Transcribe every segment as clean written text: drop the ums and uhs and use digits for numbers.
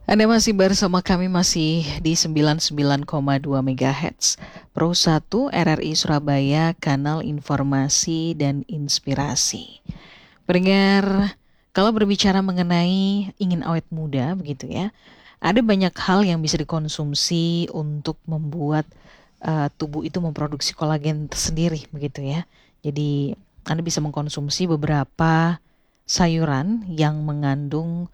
Anda masih bersama kami masih di 99,2 MHz Pro 1 RRI Surabaya, kanal informasi dan inspirasi. Pendengar, kalau berbicara mengenai ingin awet muda begitu ya, ada banyak hal yang bisa dikonsumsi untuk membuat tubuh itu memproduksi kolagen tersendiri begitu ya. Jadi Anda bisa mengkonsumsi beberapa sayuran yang mengandung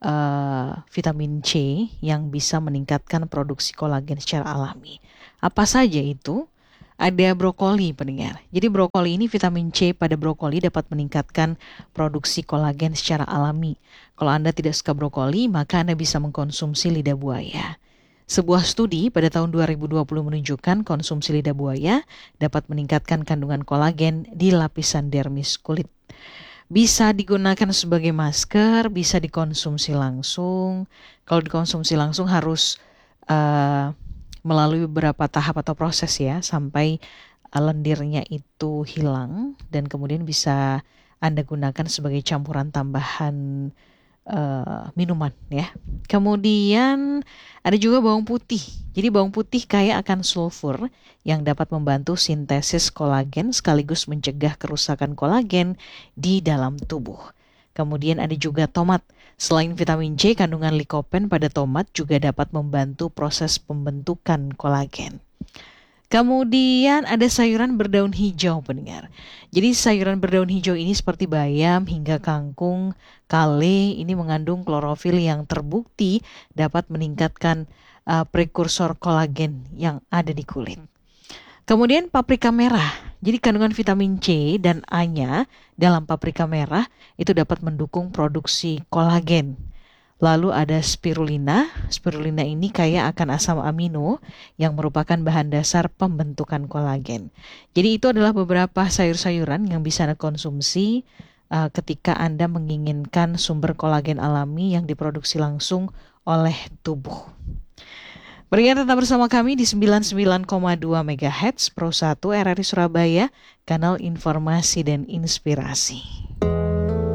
vitamin C yang bisa meningkatkan produksi kolagen secara alami. Apa saja itu? Ada brokoli, pendengar. Jadi brokoli ini, vitamin C pada brokoli dapat meningkatkan produksi kolagen secara alami. Kalau Anda tidak suka brokoli, maka Anda bisa mengkonsumsi lidah buaya. Sebuah studi pada tahun 2020 menunjukkan konsumsi lidah buaya dapat meningkatkan kandungan kolagen di lapisan dermis kulit. Bisa digunakan sebagai masker, bisa dikonsumsi langsung. Kalau dikonsumsi langsung harus uh, melalui beberapa tahap atau proses ya, sampai lendirnya itu hilang dan kemudian bisa Anda gunakan sebagai campuran tambahan minuman ya. Kemudian ada juga bawang putih. Jadi bawang putih kaya akan sulfur yang dapat membantu sintesis kolagen sekaligus mencegah kerusakan kolagen di dalam tubuh. Kemudian ada juga tomat. Selain vitamin C, kandungan likopen pada tomat juga dapat membantu proses pembentukan kolagen. Kemudian ada sayuran berdaun hijau, pendengar. Jadi sayuran berdaun hijau ini seperti bayam hingga kangkung, kale ini mengandung klorofil yang terbukti dapat meningkatkan prekursor kolagen yang ada di kulit. Kemudian paprika merah. Jadi kandungan vitamin C dan A-nya dalam paprika merah itu dapat mendukung produksi kolagen. Lalu ada spirulina. Spirulina ini kaya akan asam amino yang merupakan bahan dasar pembentukan kolagen. Jadi itu adalah beberapa sayur-sayuran yang bisa Anda konsumsi ketika Anda menginginkan sumber kolagen alami yang diproduksi langsung oleh tubuh. Berikan tetap bersama kami di 99,2 MHz Pro 1 RRI Surabaya, kanal informasi dan inspirasi.